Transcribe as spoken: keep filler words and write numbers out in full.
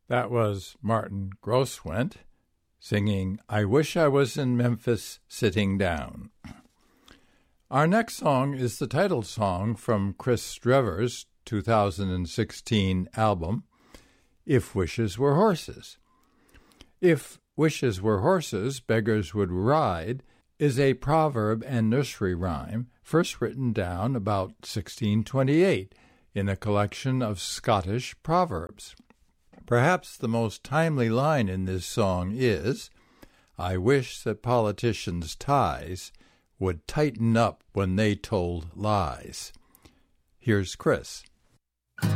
That was Martin Groswent singing I Wish I Was in Memphis Sitting Down. Our next song is the title song from Chris Drever's two thousand sixteen album, If Wishes Were Horses. If wishes were horses, beggars would ride is a proverb and nursery rhyme first written down about sixteen twenty-eight in a collection of Scottish proverbs. Perhaps the most timely line in this song is, I wish that politicians' ties would tighten up when they told lies. Here's Chris.